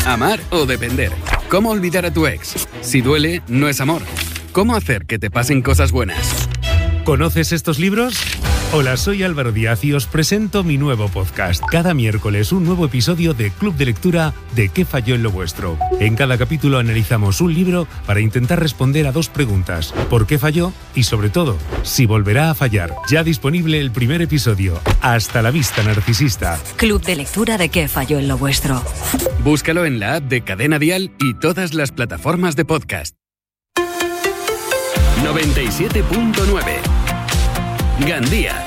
Amar o depender. ¿Cómo olvidar a tu ex? Si duele, no es amor. ¿Cómo hacer que te pasen cosas buenas? ¿Conoces estos libros? Hola, soy Álvaro Díaz y os presento mi nuevo podcast. Cada miércoles un nuevo episodio de Club de Lectura de ¿Qué falló en lo vuestro? En cada capítulo analizamos un libro para intentar responder a 2 preguntas. ¿Por qué falló? Y sobre todo, si volverá a fallar. Ya disponible el primer episodio. Hasta la vista, narcisista. Club de Lectura de ¿Qué falló en lo vuestro? Búscalo en la app de Cadena Dial y todas las plataformas de podcast. 97.9 Gandía.